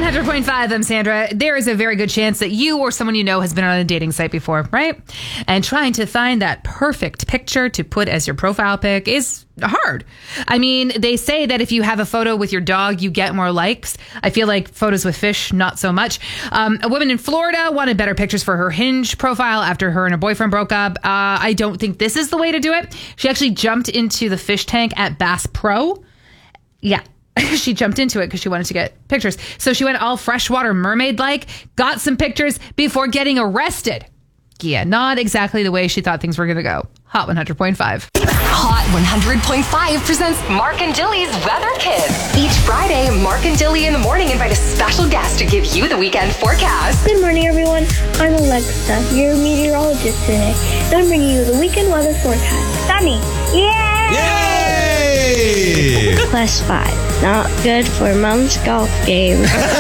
100.5, I'm Sandra. There is a very good chance that you or someone you know has been on a dating site before, right? And trying to find that perfect picture to put as your profile pic is hard. I mean, they say that if you have a photo with your dog, you get more likes. I feel like photos with fish, not so much. A woman in Florida wanted better pictures for her Hinge profile after her and her boyfriend broke up. I don't think this is the way to do it. She actually jumped into the fish tank at Bass Pro. Yeah. She jumped into it because she wanted to get pictures. So she went all freshwater mermaid-like, got some pictures before getting arrested. Yeah, not exactly the way she thought things were going to go. Hot 100.5. Hot 100.5 presents Mark and Jilly's Weather Kids. Each Friday, Mark and Jilly in the morning invite a special guest to give you the weekend forecast. Good morning, everyone. I'm Alexa, your meteorologist today. And I'm bringing you the weekend weather forecast. Sunny. Yay! Yay! +5. Not good for Mom's golf game.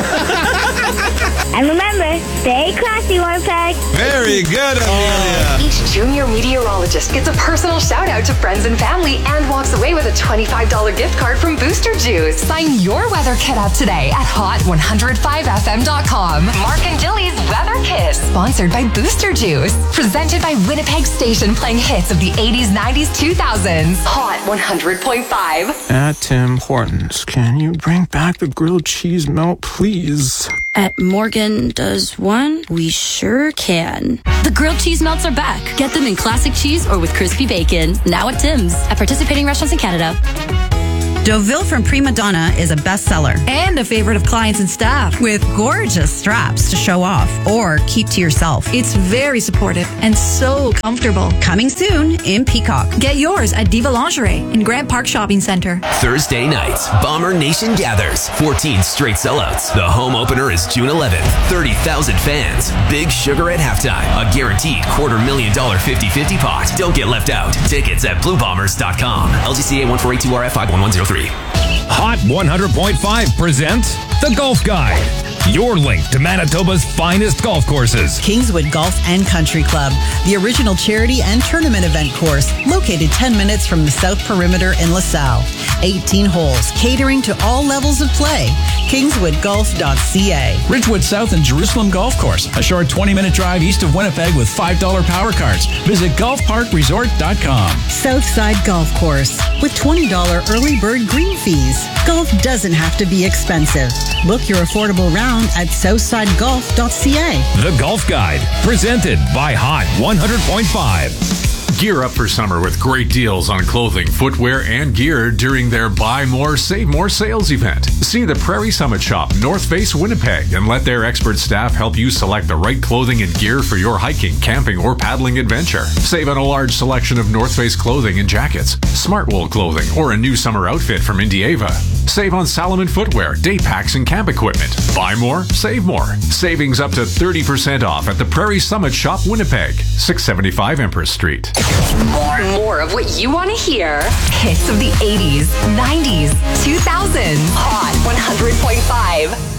And remember, stay classy, Winnipeg. Very good, Amelia. Each junior meteorologist gets a personal shout out to friends and family and walks away with a $25 gift card from Booster Juice. Sign your weather kit up today at hot105fm.com. Mark and Jilly's Weather Kiss, sponsored by Booster Juice. Presented by Winnipeg Station, playing hits of the 80s, 90s, 2000s. Hot 100.5. At Tim Hortons, can you bring back the grilled cheese melt, please? At Morgan Does One, we sure can. The grilled cheese melts are back. Get them in classic cheese or with crispy bacon. Now at Tim's. At participating restaurants in Canada. Deauville from Prima Donna is a bestseller and a favorite of clients and staff with gorgeous straps to show off or keep to yourself. It's very supportive and so comfortable. Coming soon in Peacock. Get yours at Diva Lingerie in Grant Park Shopping Center. Thursday nights, Bomber Nation gathers. 14 straight sellouts. The home opener is June 11th. 30,000 fans. Big Sugar at halftime. A guaranteed $250,000 50-50 pot. Don't get left out. Tickets at bluebombers.com. LGCA 1482RF 51103. Hot 100.5 presents The Golf Guide, your link to Manitoba's finest golf courses. Kingswood Golf and Country Club, the original charity and tournament event course, located 10 minutes from the South Perimeter in LaSalle. 18 holes, catering to all levels of play. KingswoodGolf.ca. Ridgewood South and Jerusalem Golf Course, a short 20-minute drive east of Winnipeg with $5 power cards. Visit golfparkresort.com. Southside Golf Course, with $20 early bird green fees. Golf doesn't have to be expensive. Book your affordable round at southsidegolf.ca. The Golf Guide, presented by Hot 100.5. Gear up for summer with great deals on clothing, footwear, and gear during their Buy More, Save More sales event. See the Prairie Summit Shop, North Face, Winnipeg, and let their expert staff help you select the right clothing and gear for your hiking, camping, or paddling adventure. Save on a large selection of North Face clothing and jackets, Smart Wool clothing, or a new summer outfit from Indieva. Save on Salomon footwear, day packs, and camp equipment. Buy more, save more. Savings up to 30% off at the Prairie Summit Shop, Winnipeg, 675 Empress Street. More of what you want to hear. Hits of the 80s, 90s, 2000s. Hot 100.5.